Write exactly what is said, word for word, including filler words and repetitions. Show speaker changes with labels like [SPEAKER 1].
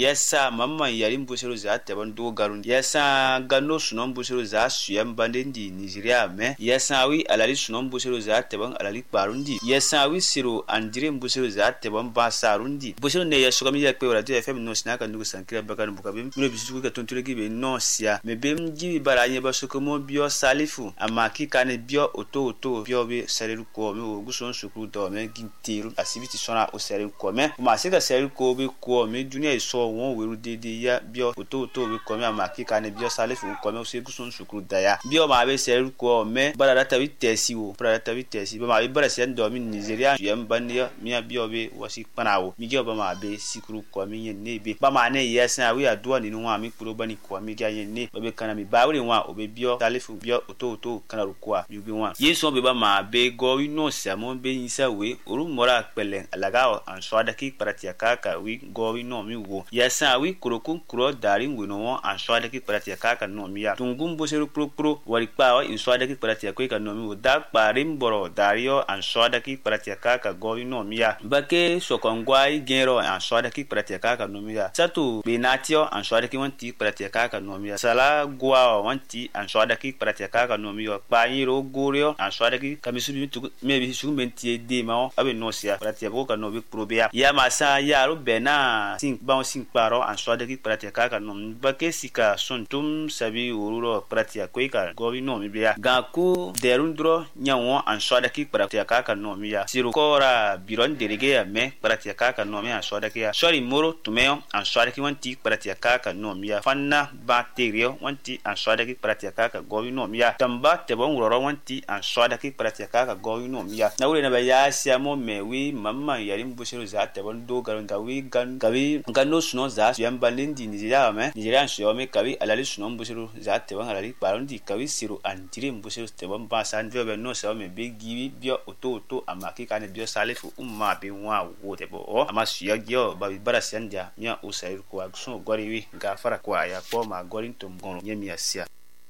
[SPEAKER 1] yasa mamman yarin bushiru za ta ban dogarun yasa gano sunan bushiru za su yan bandendi Nigeria me yasa wi alali sunan bushiru za ta ban alali barundi yasa wi siro andirin bushiru za ta ban basarundi bushiru ne ya shuga mi ya pe radio fm no sinaka ndugu sankira bakan bukabe mi bisu ka tontule gibe no sia me bem gibi baranye ba sukomo bio salifu amaki kane bio oto oto bio be saleru ko me oguson sukuru do me gintiru asibiti sona o saleru ko me ma se ka saleru ko be ko me dunia iso won weru dede ya bio oto oto be ko me amaki kane bio salifu ko me o se guson sukuru daya bio ma be saleru ko me bara data wi tesi wo bara data wi tesi ba ma be bara sen do mi Nigeria yem banya mi bio be wasi panawo mi bio ba ma be sikuru ko mi yen ne be ba ma ne yesa wi adua ni no mi kuro bani ko mi ga yen ne be kana mi ba wi wa o be bio salifu bio oto oto kana rukwa mi be wa yeso be ba ma be go wi no sia mo be insa we oru mora pelen alaga an swada ki paratia kaka wi go wi no mi wo yesa wi kuro kun kuro dari wi no an swada ki paratia kaka no mi ya tungum bo seru pro pro wari pa wa in swada ki paratia ko ka no mi wo da parim boro dario an swada ki paratia kaka go wi no mi ya bake sokongwai genro an swada ki paratia kaka no mi ya satu benatio an swada ki wanti paratia kaka no mi ya sala gwa wanti an swada ki paratia kaka no mi ya pa yiro gorio an swada ki kamisu bi tu me bi su menti de ma abe no sia paratia bo ka no bi probia ya masa ya ro bena sin ba sin paro an swada ki paratia kaka no bake sika son tum sabi ururo paratia ko ka go wi no mi bia ga ku derundro nyawo an swada ki paratia kaka no mi ya siru kora biron delege ya me paratia kaka no mi an swada ki ya sorry moro tumeo an swada ki wanti paratia kaka no mi ya fanna bacteria wanti an swada ki paratia kaka go wi no mi ya tamba te bon roro wanti an swada ki paratia kaka go wi no mi ya na wure na ba ya sia mo me wi mamma yarin bushiru za te bon do garon ga wi gan ga wi gano suno za yan balindi Nigeria me Nigeria sho me kawi alali suno bushiru za te bon alali barundi kawi siru antire bushiru te bon ba san vio be no so me be giwi bio oto oto amaki kane bio salifu umma be wa wo te bo o ama suya gyo ba bi bara sendia mia usair ko akso gori wi ga fara kwa ya ko ma gorin tum gono nyemi asia